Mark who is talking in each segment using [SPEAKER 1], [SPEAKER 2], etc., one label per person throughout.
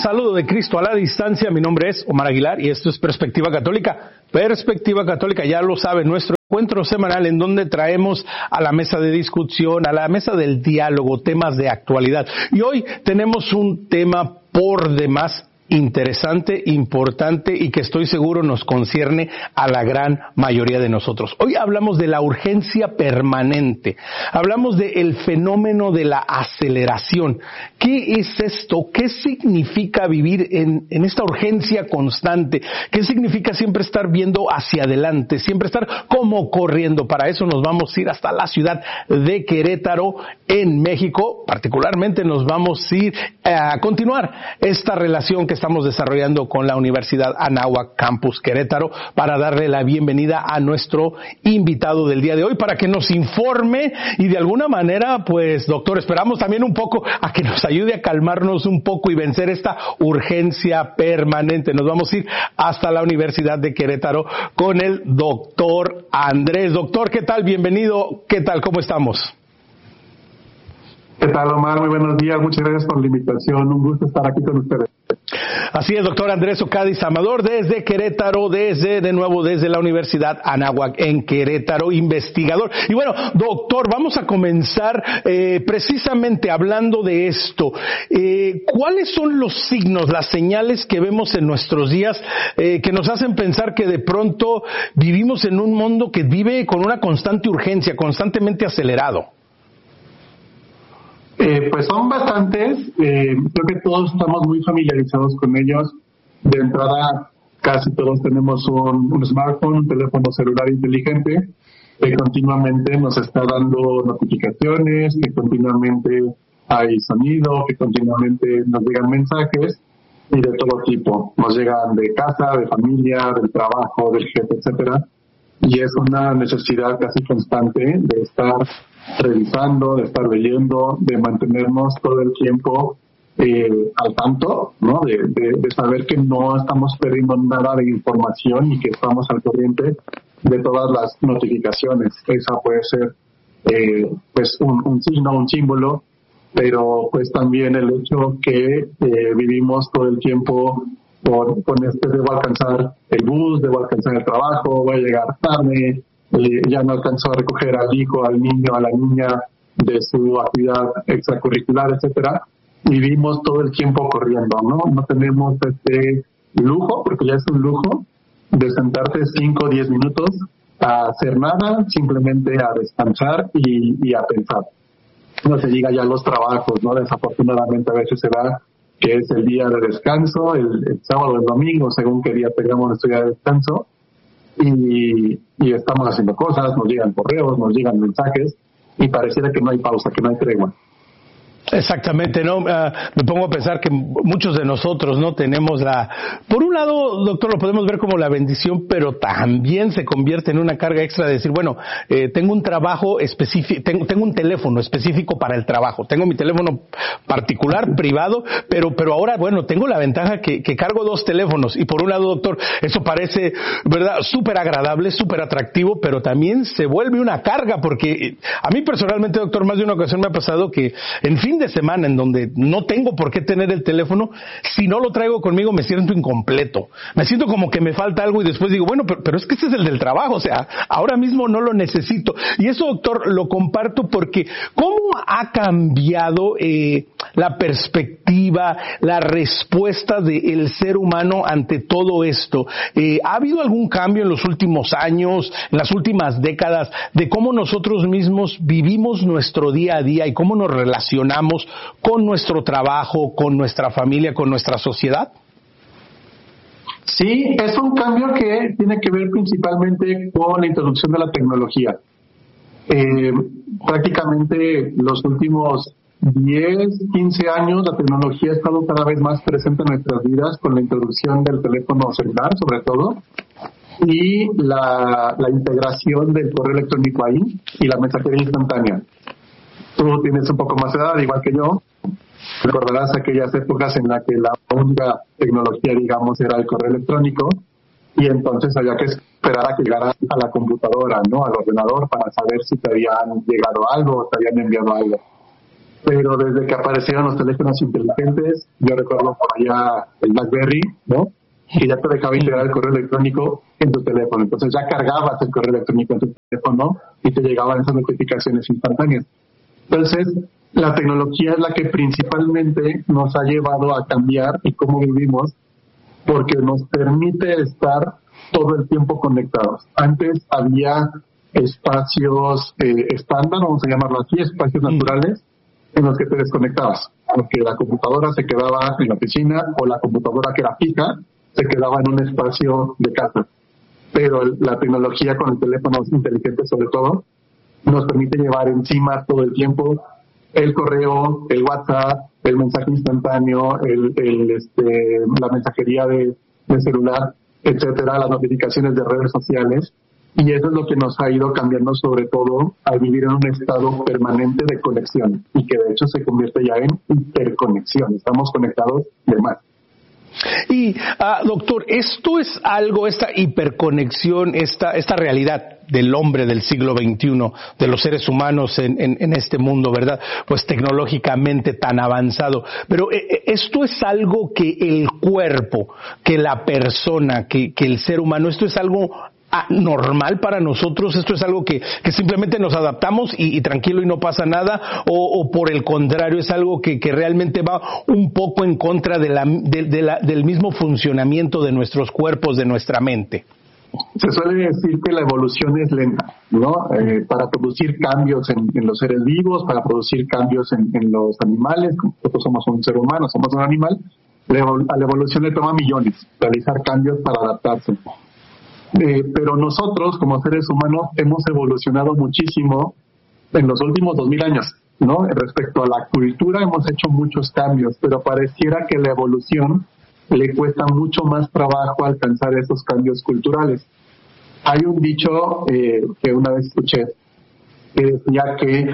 [SPEAKER 1] saludo de Cristo a la distancia. Mi nombre es Omar Aguilar y esto es Perspectiva Católica. Perspectiva Católica, ya lo sabe, nuestro encuentro semanal en donde traemos a la mesa de discusión, a la mesa del diálogo, temas de actualidad. Y hoy tenemos un tema por demás interesante, importante y que estoy seguro nos concierne a la gran mayoría de nosotros. Hoy hablamos de la urgencia permanente, hablamos del fenómeno de la aceleración. ¿Qué es esto? ¿Qué significa vivir en esta urgencia constante? ¿Qué significa siempre estar viendo hacia adelante, siempre estar como corriendo? Para eso nos vamos a ir hasta la ciudad de Querétaro, en México. Particularmente nos vamos a ir a continuar esta relación que estamos desarrollando con la Universidad Anáhuac Campus Querétaro para darle la bienvenida a nuestro invitado del día de hoy para que nos informe y de alguna manera, pues, doctor, esperamos también un poco a que nos ayude a calmarnos un poco y vencer esta urgencia permanente. Nos vamos a ir hasta la Universidad de Querétaro con el doctor Andrés. Doctor, ¿qué tal? Bienvenido. ¿Qué tal? ¿Cómo estamos?
[SPEAKER 2] ¿Qué tal, Omar? Muy buenos días. Muchas gracias por la invitación. Un gusto estar aquí con ustedes.
[SPEAKER 1] Así es, doctor Andrés Ocadiz Amador, desde Querétaro, desde la Universidad Anáhuac en Querétaro, investigador. Y bueno, doctor, vamos a comenzar precisamente hablando de esto. ¿Cuáles son los signos, las señales que vemos en nuestros días que nos hacen pensar que de pronto vivimos en un mundo que vive con una constante urgencia, constantemente acelerado?
[SPEAKER 2] Pues son bastantes, creo que todos estamos muy familiarizados con ellos. De entrada, casi todos tenemos un smartphone, un teléfono celular inteligente, que continuamente nos está dando notificaciones, que continuamente hay sonido, que continuamente nos llegan mensajes y de todo tipo. Nos llegan de casa, de familia, del trabajo, del jefe, etcétera. Y es una necesidad casi constante de estar revisando, de estar leyendo, de mantenernos todo el tiempo al tanto, ¿no? De saber que no estamos perdiendo nada de información y que estamos al corriente de todas las notificaciones. Esa puede ser pues un signo, un símbolo, pero pues también el hecho que vivimos todo el tiempo con debo alcanzar el bus, debo alcanzar el trabajo, voy a llegar tarde, ya no alcanzó a recoger al hijo, al niño, a la niña de su actividad extracurricular, etcétera. Vivimos todo el tiempo corriendo, ¿no? No tenemos este lujo, porque ya es un lujo, de sentarte 5 o 10 minutos a hacer nada, simplemente a descansar y a pensar. No se diga ya los trabajos, ¿no? Desafortunadamente a veces se da que es el día de descanso, el sábado o el domingo, según qué día tengamos nuestro día de descanso, y estamos haciendo cosas, nos llegan correos, nos llegan mensajes, y pareciera que no hay pausa, que no hay tregua.
[SPEAKER 1] Exactamente, ¿no? Me pongo a pensar que muchos de nosotros no tenemos por un lado, doctor, lo podemos ver como la bendición, pero también se convierte en una carga extra de decir, bueno, tengo un trabajo específico, tengo un teléfono específico para el trabajo, tengo mi teléfono particular, privado, pero ahora, bueno, tengo la ventaja que cargo 2 teléfonos, y por un lado, doctor, eso parece, ¿verdad?, súper agradable, súper atractivo, pero también se vuelve una carga, porque a mí personalmente, doctor, más de una ocasión me ha pasado que, en fin de semana en donde no tengo por qué tener el teléfono, si no lo traigo conmigo me siento incompleto, me siento como que me falta algo y después digo, bueno, pero es que ese es el del trabajo, o sea, ahora mismo no lo necesito. Y eso, doctor, lo comparto porque ¿cómo ha cambiado la perspectiva, la respuesta del ser humano ante todo esto? ¿Ha habido algún cambio en los últimos años, en las últimas décadas, de cómo nosotros mismos vivimos nuestro día a día y cómo nos relacionamos con nuestro trabajo, con nuestra familia, con nuestra sociedad?
[SPEAKER 2] Sí, es un cambio que tiene que ver principalmente con la introducción de la tecnología. Prácticamente los últimos 10, 15 años la tecnología ha estado cada vez más presente en nuestras vidas con la introducción del teléfono celular, sobre todo, y la integración del correo electrónico ahí y la mensajería instantánea. Tú tienes un poco más de edad, igual que yo. Recordarás aquellas épocas en las que la única tecnología, digamos, era el correo electrónico, y entonces había que esperar a que llegara a la computadora, ¿no?, al ordenador, para saber si te habían llegado algo o te habían enviado algo. pero desde que aparecieron los teléfonos inteligentes, yo recuerdo por allá el BlackBerry, ¿no? Que ya te dejaba integrar el correo electrónico en tu teléfono. Entonces ya cargabas el correo electrónico en tu teléfono y te llegaban esas notificaciones instantáneas. Entonces, la tecnología es la que principalmente nos ha llevado a cambiar y cómo vivimos, porque nos permite estar todo el tiempo conectados. Antes había espacios estándar, vamos a llamarlo así, espacios naturales, en los que te desconectabas, porque la computadora se quedaba en la oficina o la computadora que era fija se quedaba en un espacio de casa. Pero la tecnología con el teléfono inteligente sobre todo nos permite llevar encima todo el tiempo el correo, el WhatsApp, el mensaje instantáneo, la mensajería de celular, etcétera, las notificaciones de redes sociales. Y eso es lo que nos ha ido cambiando, sobre todo al vivir en un estado permanente de conexión, y que de hecho se convierte ya en hiperconexión. Estamos conectados de más.
[SPEAKER 1] Y, doctor, esto es algo, esta hiperconexión, esta realidad del hombre del siglo XXI, de los seres humanos en este mundo, ¿verdad? Pues tecnológicamente tan avanzado. Pero esto es algo que el cuerpo, que la persona, que el ser humano, esto es algo normal para nosotros, esto es algo que simplemente nos adaptamos y tranquilo y no pasa nada, o por el contrario es algo que realmente va un poco en contra del mismo funcionamiento de nuestros cuerpos, de nuestra mente.
[SPEAKER 2] Se suele decir que la evolución es lenta, ¿no? Para producir cambios en los seres vivos, para producir cambios en los animales, nosotros somos un ser humano, somos un animal, a la evolución le toma millones realizar cambios para adaptarse. Pero nosotros, como seres humanos, hemos evolucionado muchísimo en los últimos 2000 años, ¿no? Respecto a la cultura hemos hecho muchos cambios, pero pareciera que la evolución le cuesta mucho más trabajo alcanzar esos cambios culturales. Hay un dicho que una vez escuché que decía que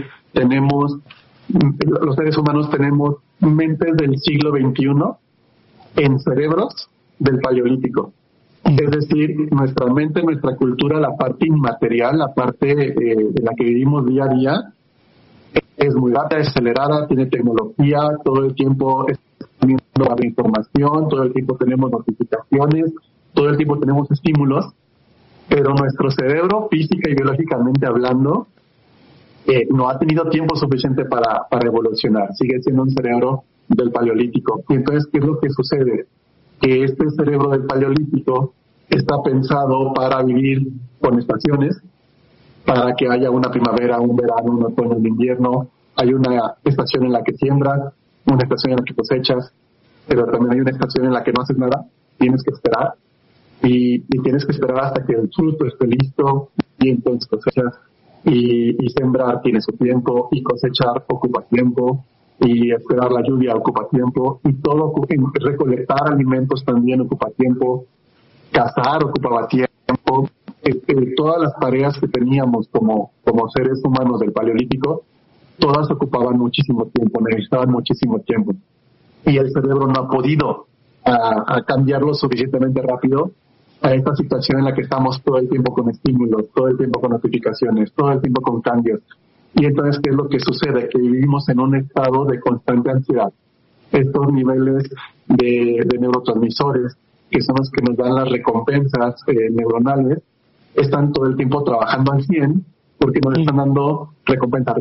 [SPEAKER 2] los seres humanos tenemos mentes del siglo XXI en cerebros del Paleolítico. Es decir, nuestra mente, nuestra cultura, la parte inmaterial, la parte en la que vivimos día a día, es muy rápida, es acelerada, tiene tecnología, todo el tiempo estamos teniendo información, todo el tiempo tenemos notificaciones, todo el tiempo tenemos estímulos, pero nuestro cerebro, física y biológicamente hablando, no ha tenido tiempo suficiente para evolucionar, sigue siendo un cerebro del Paleolítico. Y entonces, ¿qué es lo que sucede? Que este cerebro del Paleolítico está pensado para vivir con estaciones, para que haya una primavera, un verano, un otoño, un invierno. Hay una estación en la que siembras, una estación en la que cosechas, pero también hay una estación en la que no haces nada, tienes que esperar, y tienes que esperar hasta que el fruto esté listo, y entonces cosechas, y sembrar tiene su tiempo, y cosechar ocupa tiempo, y esperar la lluvia ocupa tiempo, y todo recolectar alimentos también ocupa tiempo, cazar ocupaba tiempo. Todas las tareas que teníamos como seres humanos del Paleolítico, todas ocupaban muchísimo tiempo, necesitaban muchísimo tiempo, y el cerebro no ha podido a cambiarlo suficientemente rápido a esta situación en la que estamos todo el tiempo con estímulos, todo el tiempo con notificaciones, todo el tiempo con cambios. Y entonces, ¿qué es lo que sucede? Que vivimos en un estado de constante ansiedad. Estos niveles de neurotransmisores, que son los que nos dan las recompensas neuronales, están todo el tiempo trabajando al 100, porque nos están dando recompensa.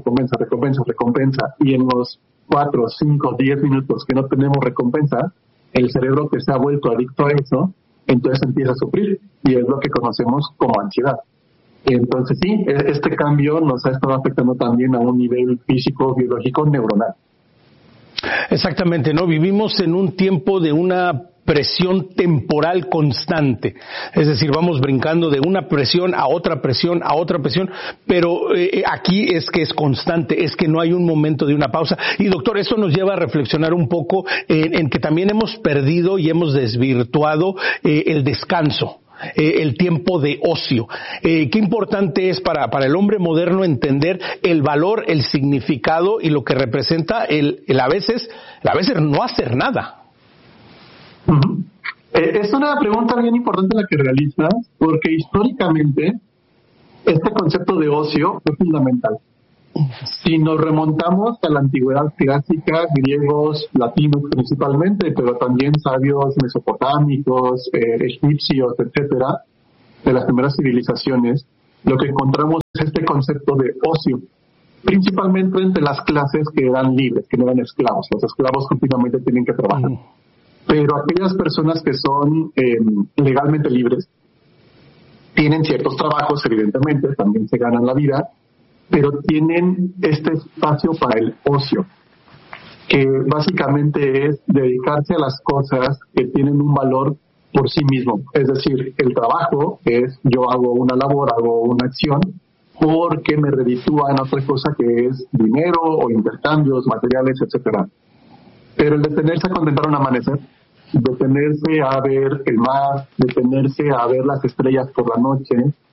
[SPEAKER 2] Y en los 4, 5, 10 minutos que no tenemos recompensa, el cerebro, que se ha vuelto adicto a eso, entonces empieza a sufrir, y es lo que conocemos como ansiedad. Entonces sí, este cambio nos ha estado afectando también a un nivel físico, biológico, neuronal.
[SPEAKER 1] Exactamente, ¿no? Vivimos en un tiempo de una presión temporal constante, es decir, vamos brincando de una presión a otra presión, pero aquí es que es constante, es que no hay un momento de una pausa. Y doctor, eso nos lleva a reflexionar un poco en que también hemos perdido y hemos desvirtuado el descanso. El tiempo de ocio. Qué importante es para el hombre moderno entender el valor, el significado y lo que representa el a veces no hacer nada.
[SPEAKER 2] Uh-huh. Es una pregunta bien importante la que realizas, porque históricamente este concepto de ocio fue fundamental. Si nos remontamos a la antigüedad clásica, griegos, latinos principalmente, pero también sabios mesopotámicos, egipcios, etcétera, de las primeras civilizaciones, lo que encontramos es este concepto de ocio, principalmente entre las clases que eran libres, que no eran esclavos. Los esclavos continuamente tienen que trabajar. Pero aquellas personas que son legalmente libres tienen ciertos trabajos, evidentemente, también se ganan la vida, pero tienen este espacio para el ocio, que básicamente es dedicarse a las cosas que tienen un valor por sí mismo. Es decir, el trabajo es yo hago una labor, hago una acción, porque me reditúa en otra cosa que es dinero o intercambios, materiales, etcétera. Pero el detenerse a contemplar un amanecer, detenerse a ver el mar, detenerse a ver las estrellas por la noche,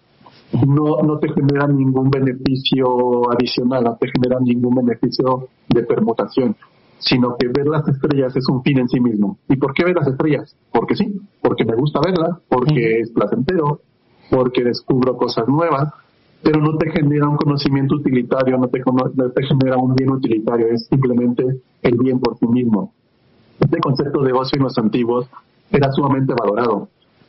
[SPEAKER 2] no te genera ningún beneficio adicional, no te genera ningún beneficio de permutación, sino que ver las estrellas es un fin en sí mismo. ¿Y por qué ver las estrellas? Porque sí, porque me gusta verlas, porque es placentero, porque descubro cosas nuevas, pero no te genera un conocimiento utilitario, no te genera un bien utilitario, es simplemente el bien por sí mismo. Este concepto de ocio en los antiguos era sumamente valorado.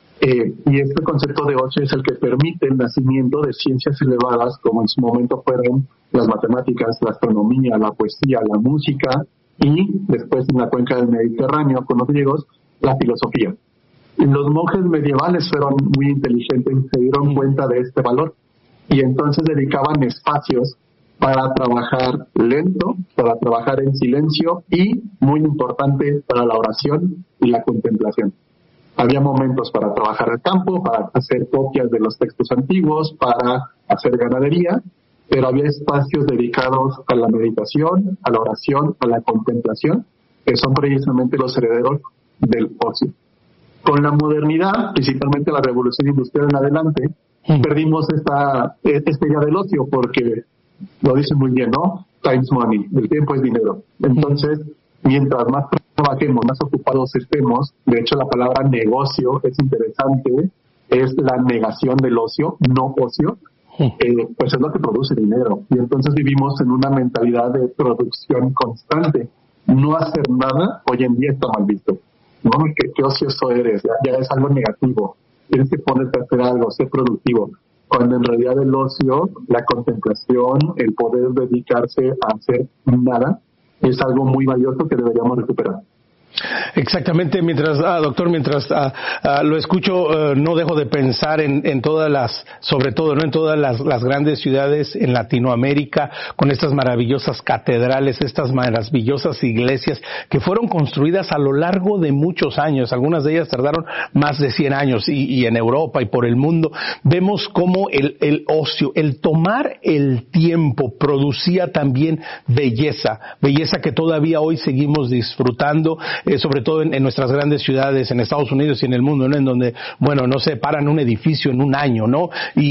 [SPEAKER 2] Y este concepto de ocio es el que permite el nacimiento de ciencias elevadas, como en su momento fueron las matemáticas, la astronomía, la poesía, la música, y después en la cuenca del Mediterráneo, con los griegos, la filosofía. Y los monjes medievales fueron muy inteligentes y se dieron cuenta de este valor, y entonces dedicaban espacios para trabajar lento, para trabajar en silencio y, muy importante, para la oración y la contemplación. Había momentos para trabajar al campo, para hacer copias de los textos antiguos, para hacer ganadería, pero había espacios dedicados a la meditación, a la oración, a la contemplación, que son precisamente los herederos del ocio. Con la modernidad, principalmente la revolución industrial en adelante, perdimos esta idea del ocio, porque lo dicen muy bien, ¿no? Time's money, el tiempo es dinero. Entonces, mientras más trabajemos, más ocupados estemos, de hecho la palabra negocio es interesante, es la negación del ocio, no ocio, pues es lo que produce dinero. Y entonces vivimos en una mentalidad de producción constante. No hacer nada hoy en día está mal visto, ¿no? ¿Qué ocioso eres? Ya es algo negativo. Tienes que ponerte a hacer algo, ser productivo. Cuando en realidad el ocio, la contemplación, el poder dedicarse a hacer nada, es algo muy valioso que deberíamos recuperar.
[SPEAKER 1] Exactamente, doctor, mientras lo escucho, no dejo de pensar en todas las, sobre todo, ¿no?, en todas las grandes ciudades en Latinoamérica, con estas maravillosas catedrales, estas maravillosas iglesias que fueron construidas a lo largo de muchos años. Algunas de ellas tardaron más de 100 años y en Europa y por el mundo vemos cómo el ocio, el tomar el tiempo producía también belleza que todavía hoy seguimos disfrutando, sobre todo en nuestras grandes ciudades, en Estados Unidos y en el mundo, ¿no?, en donde, bueno, no se paran un edificio en un año, ¿no?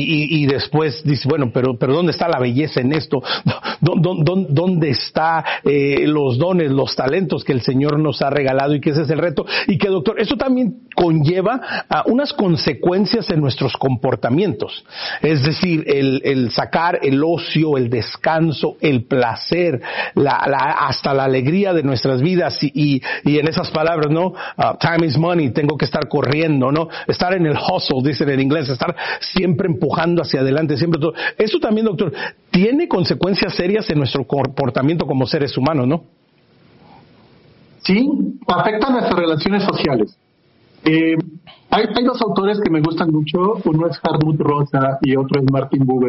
[SPEAKER 1] Y después dice, bueno, pero ¿dónde está la belleza en esto? ¿Dónde está los dones, los talentos que el Señor nos ha regalado? Y que ese es el reto. Y que, doctor, eso también conlleva unas consecuencias en nuestros comportamientos. Es decir, el sacar el ocio, el descanso, el placer, hasta la alegría de nuestras vidas y en esas palabras, ¿no? Time is money, tengo que estar corriendo, ¿no? Estar en el hustle, dicen en inglés, estar siempre empujando hacia adelante, siempre todo. Eso también, doctor, tiene consecuencias serias en nuestro comportamiento como seres humanos, ¿no?
[SPEAKER 2] Sí, afecta nuestras relaciones sociales. Hay dos autores que me gustan mucho, uno es Hartmut Rosa y otro es Martin Buber.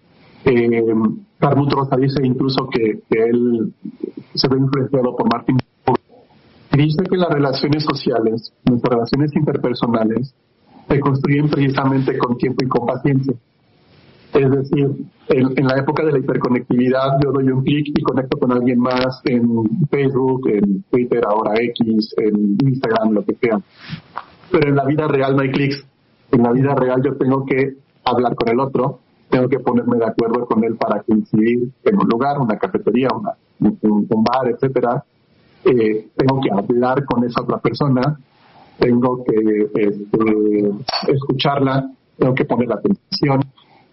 [SPEAKER 2] Hartmut Rosa dice incluso que él se ve influenciado por Martin Buber. Dice que las relaciones sociales, nuestras relaciones interpersonales, se construyen precisamente con tiempo y con paciencia. Es decir, en la época de la hiperconectividad, yo doy un clic y conecto con alguien más en Facebook, en Twitter, ahora X, en Instagram, lo que sea. Pero en la vida real no hay clics. En la vida real yo tengo que hablar con el otro, tengo que ponerme de acuerdo con él para coincidir en un lugar, una cafetería, un bar, etcétera. Tengo que hablar con esa otra persona, tengo que escucharla, tengo que poner atención.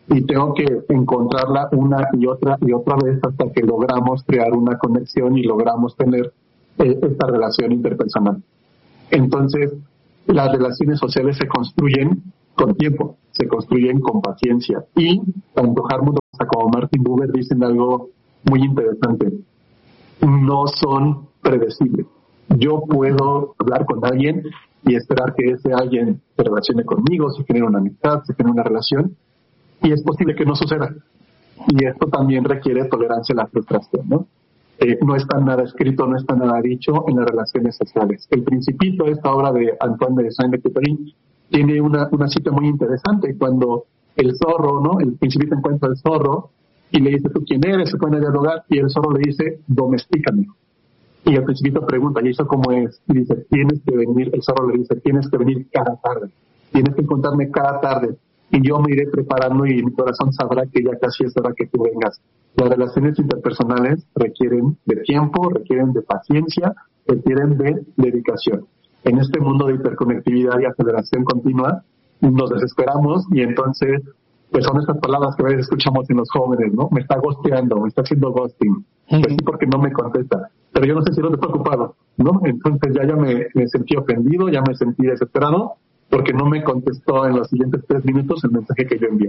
[SPEAKER 2] y tengo que encontrarla una y otra vez hasta que logramos crear una conexión y logramos tener esta relación interpersonal. Entonces, las relaciones sociales se construyen con tiempo, se construyen con paciencia. Y tanto Hartmut como Martin Buber dicen algo muy interesante: no son predecibles. Yo puedo hablar con alguien y esperar que ese alguien se relacione conmigo, se genere una amistad, se genere una relación, y es posible que no suceda. Y esto también requiere tolerancia a la frustración, ¿no? No está nada escrito, no está nada dicho en las relaciones sociales. El Principito, esta obra de Antoine de Saint-Exupéry, tiene una cita muy interesante cuando el zorro, ¿no? El Principito encuentra al zorro y le dice: ¿tú quién eres? Se pueden dialogar, y el zorro le dice: domestícame. Y el Principito pregunta: ¿y eso cómo es? Y dice: tienes que venir. El zorro le dice: tienes que venir cada tarde, tienes que encontrarme cada tarde, y yo me iré preparando y mi corazón sabrá que ya casi es hora que tú vengas. Las relaciones interpersonales requieren de tiempo, requieren de paciencia, requieren de dedicación. En este mundo de hiperconectividad y aceleración continua, nos desesperamos, y entonces pues son estas palabras que a veces escuchamos en los jóvenes, ¿no? Me está ghosteando, me está haciendo ghosting, pues sí, porque no me contesta. Pero yo no sé si no está ocupado, ¿no? Entonces ya me sentí ofendido, ya me sentí desesperado, porque no me contestó en los siguientes 3 minutos el mensaje que yo envié.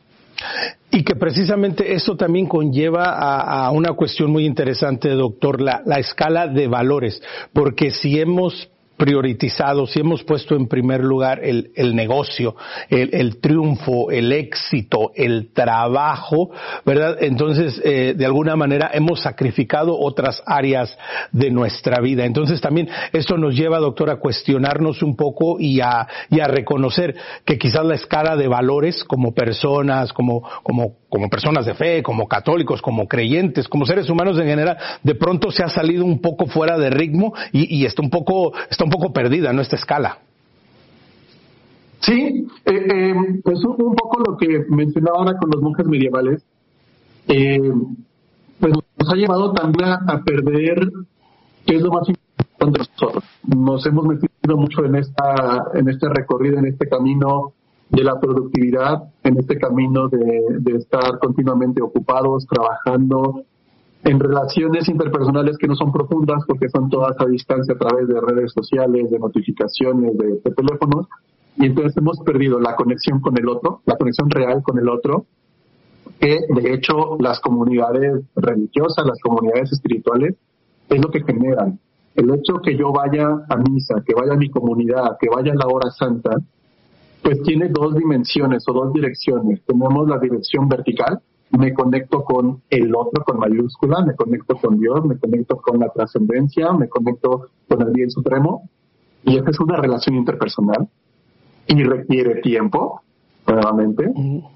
[SPEAKER 1] Y que precisamente eso también conlleva a una cuestión muy interesante, doctor, la escala de valores, porque si hemos priorizado, si hemos puesto en primer lugar el negocio, el triunfo, el éxito, el trabajo, ¿verdad? Entonces, de alguna manera hemos sacrificado otras áreas de nuestra vida. Entonces también esto nos lleva, doctor, a cuestionarnos un poco y a reconocer que quizás la escala de valores como personas, como personas de fe, como católicos, como creyentes, como seres humanos en general, de pronto se ha salido un poco fuera de ritmo y está un poco perdida, ¿no? Esta escala.
[SPEAKER 2] Sí, pues un poco lo que mencionaba ahora con los monjes medievales, pues nos ha llevado también a perder qué es lo más importante de nosotros. Nos hemos metido mucho en este recorrido, en este camino de la productividad, en este camino de estar continuamente ocupados, trabajando, en relaciones interpersonales que no son profundas porque son todas a distancia a través de redes sociales, de notificaciones, de teléfonos, y entonces hemos perdido la conexión con el otro, la conexión real con el otro, que de hecho las comunidades religiosas, las comunidades espirituales, es lo que generan. El hecho que yo vaya a misa, que vaya a mi comunidad, que vaya a la hora santa, pues tiene 2 dimensiones o 2 direcciones. Tenemos la dirección vertical: me conecto con el otro con mayúscula, me conecto con Dios, me conecto con la trascendencia, me conecto con el bien supremo, y esta es una relación interpersonal y requiere tiempo, nuevamente.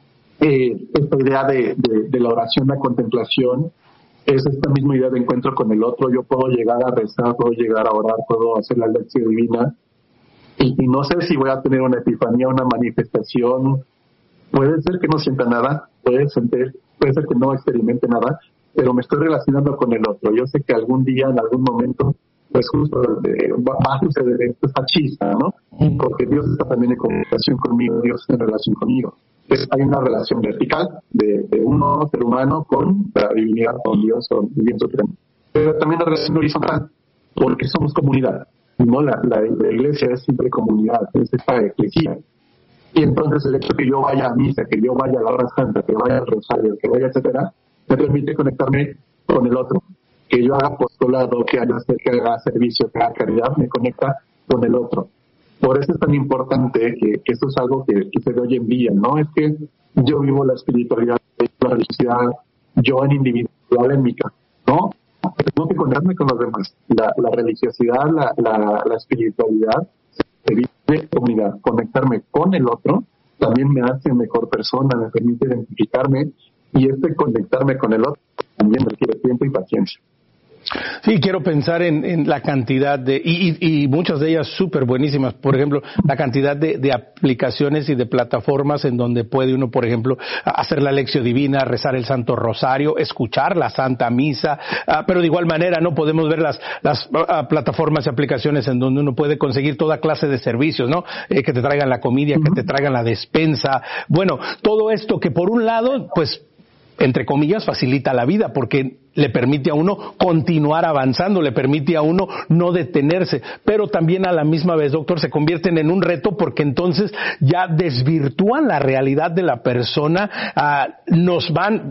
[SPEAKER 2] Esta idea de la oración, la contemplación, es esta misma idea de encuentro con el otro. Yo puedo llegar a rezar, puedo llegar a orar, puedo hacer la lección divina, y no sé si voy a tener una epifanía, una manifestación. Puede ser que no sienta nada, puede ser que no experimente nada, pero me estoy relacionando con el otro. Yo sé que algún día, en algún momento, pues justo va a suceder esta chispa, ¿no? Porque Dios está también en comunicación conmigo, Dios está en relación conmigo. Entonces hay una relación vertical de uno, ser humano, con la divinidad, con Dios, con el bien supremo. Pero también la relación horizontal, porque somos comunidad, ¿no? La iglesia es siempre comunidad, es esta eclesia. Y entonces el hecho que yo vaya a misa, que yo vaya a la hora santa, que vaya al rosario, que vaya, etcétera, me permite conectarme con el otro. Que yo haga apostolado, que haga servicio, que haga caridad, me conecta con el otro. Por eso es tan importante que esto es algo que se ve hoy en día, ¿no? Es que yo vivo la espiritualidad, la religiosidad, yo en individual en mi casa, ¿no? Tengo que conectarme con los demás. La religiosidad, la espiritualidad se vive en comunidad. Conectarme con el otro también me hace mejor persona, me permite identificarme, y conectarme con el otro también requiere tiempo y paciencia.
[SPEAKER 1] Sí, quiero pensar en la cantidad y muchas de ellas súper buenísimas. Por ejemplo, la cantidad de aplicaciones y de plataformas en donde puede uno, por ejemplo, hacer la lección divina, rezar el Santo Rosario, escuchar la Santa Misa, pero de igual manera no podemos ver las plataformas y aplicaciones en donde uno puede conseguir toda clase de servicios, ¿no? Que te traigan la comida, que te traigan la despensa. Bueno, todo esto que por un lado, pues, entre comillas, facilita la vida porque le permite a uno continuar avanzando, le permite a uno no detenerse, pero también a la misma vez, doctor, se convierten en un reto porque entonces ya desvirtúan la realidad de la persona, nos van